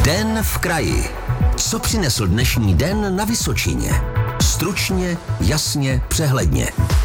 Den v kraji. Co přinesl dnešní den na Vysočině? Stručně, jasně, přehledně.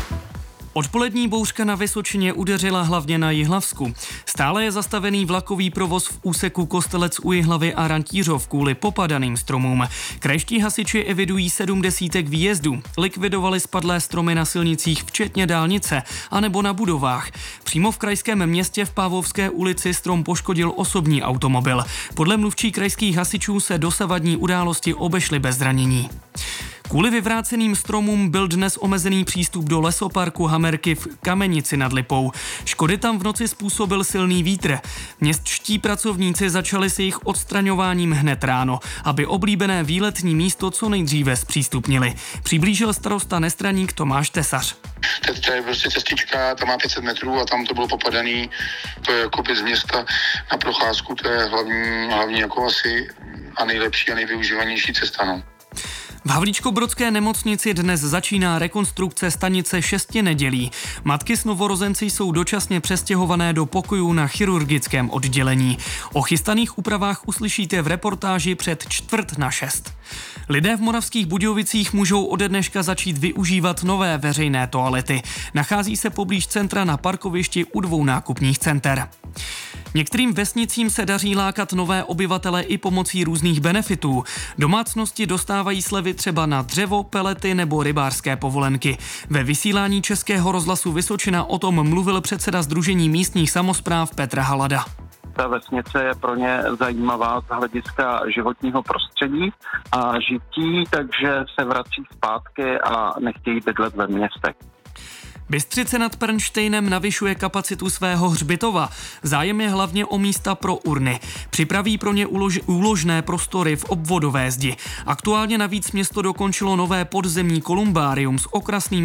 Odpolední bouřka na Vysočině udeřila hlavně na Jihlavsku. Stále je zastavený vlakový provoz v úseku Kostelec u Jihlavy a Rantířov kvůli popadaným stromům. Krajští hasiči evidují 70 výjezdů. Likvidovali spadlé stromy na silnicích, včetně dálnice, anebo na budovách. Přímo v krajském městě v Pávovské ulici strom poškodil osobní automobil. Podle mluvčí krajských hasičů se dosavadní události obešly bez zranění. Kvůli vyvráceným stromům byl dnes omezený přístup do lesoparku Hamerky v Kamenici nad Lipou. Škody tam v noci způsobil silný vítr. Městští pracovníci začali s jejich odstraňováním hned ráno, aby oblíbené výletní místo co nejdříve zpřístupnili. Přiblížil starosta Nestraník Tomáš Tesař. To je prostě cestička, tam má 500 metrů a tam to bylo popadaný. To je jako z města na procházku, to je hlavní jako asi a nejlepší a nejvyužívanější cesta. No. V Havlíčkobrodské nemocnici dnes začíná rekonstrukce stanice 6 nedělí. Matky s novorozenci jsou dočasně přestěhované do pokojů na chirurgickém oddělení. O chystaných úpravách uslyšíte v reportáži před 5:45. Lidé v Moravských Budějovicích můžou ode dneška začít využívat nové veřejné toalety. Nachází se poblíž centra na parkovišti u 2 nákupních center. Některým vesnicím se daří lákat nové obyvatele i pomocí různých benefitů. Domácnosti dostávají slevy třeba na dřevo, pelety nebo rybářské povolenky. Ve vysílání Českého rozhlasu Vysočina o tom mluvil předseda Sdružení místních samospráv Petr Halada. Ta vesnice je pro ně zajímavá z hlediska životního prostředí a žití, takže se vrací zpátky a nechtějí bydlet ve městech. Bystřice nad Pernštejnem navyšuje kapacitu svého hřbitova. Zájem je hlavně o místa pro urny. Připraví pro ně úložné prostory v obvodové zdi. Aktuálně navíc město dokončilo nové podzemní kolumbárium s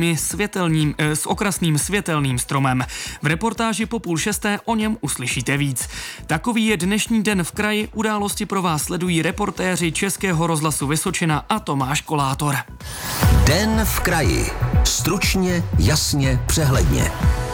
okrasným světelným stromem. V reportáži po 5:30 o něm uslyšíte víc. Takový je dnešní den v kraji. Události pro vás sledují reportéři Českého rozhlasu Vysočina a Tomáš Kolátor. Den v kraji. Stručně, jasně, přehledně.